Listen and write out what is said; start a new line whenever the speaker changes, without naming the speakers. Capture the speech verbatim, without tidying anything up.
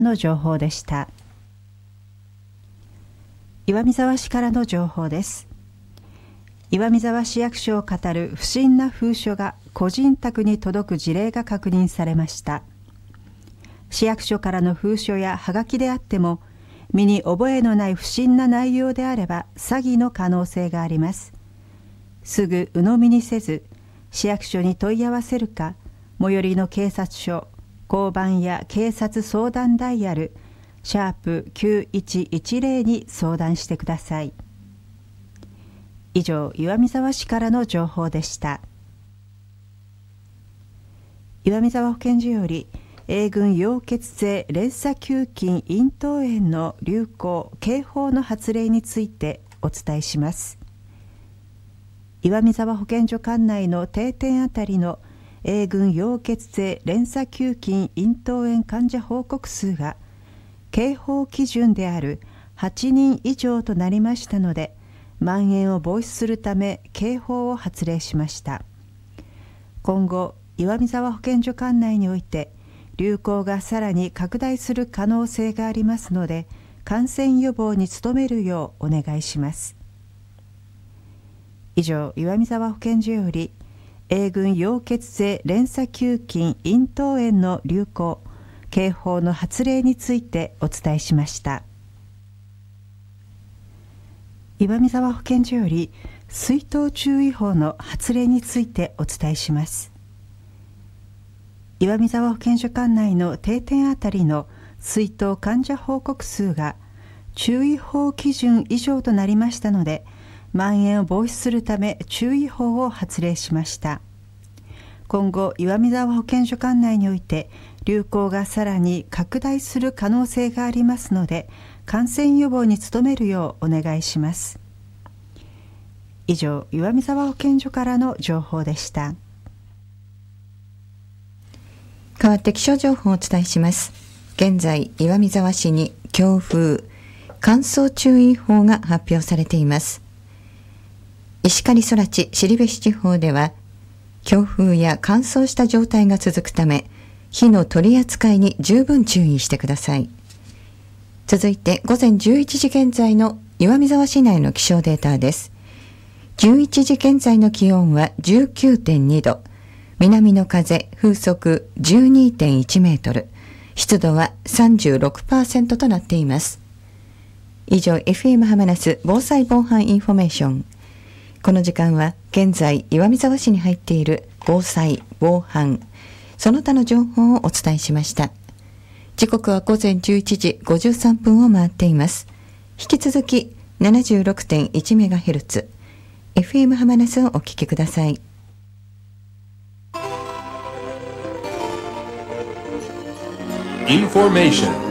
の情報でした。岩見沢市からの情報です。岩見沢市役所を語る不審な封書が個人宅に届く事例が確認されました。市役所からの封書やはがきであっても、身に覚えのない不審な内容であれば詐欺の可能性があります。すぐ鵜呑みにせず、市役所に問い合わせるか、最寄りの警察署、交番や警察相談ダイヤル、シャープきゅういちいちゼロに相談してください。以上、岩見沢市からの情報でした。岩見沢保健所より、A群溶血性連鎖球菌咽頭炎の流行・警報の発令についてお伝えします。岩見沢保健所管内の定点あたりの A群溶血性連鎖球菌咽頭炎患者報告数が警報基準であるはちにん以上となりましたので、蔓延を防止するため警報を発令しました。今後、岩見沢保健所管内において流行がさらに拡大する可能性がありますので、感染予防に努めるようお願いします。以上、岩見沢保健所より A群溶血性連鎖球菌咽頭炎の流行・警報の発令についてお伝えしました。岩見沢保健所より水痘注意報の発令についてお伝えします。岩見沢保健所管内の定点あたりの水痘患者報告数が注意報基準以上となりましたので、蔓延を防止するため注意報を発令しました。今後、岩見沢保健所管内において流行がさらに拡大する可能性がありますので、感染予防に努めるようお願いします。以上、岩見沢保健所からの情報でした。
代わって気象情報をお伝えします。現在、岩見沢市に強風、乾燥注意報が発表されています。石狩空知、後志地方では、強風や乾燥した状態が続くため、火の取り扱いに十分注意してください。続いて、午前じゅういちじ現在の岩見沢市内の気象データです。じゅういちじ現在の気温は じゅうきゅうてんにど、南の風風速 じゅうにてんいち メートル、湿度は さんじゅうろくパーセント となっています。以上、 エフエム ハマナス防災防犯インフォメーション。この時間は現在岩見沢市に入っている防災防犯その他の情報をお伝えしました。時刻は午前じゅういちじごじゅうさんぷんを回っています。引き続き ななじゅうろくてんいちメガヘルツ エフエム ハマナスをお聞きください。
Information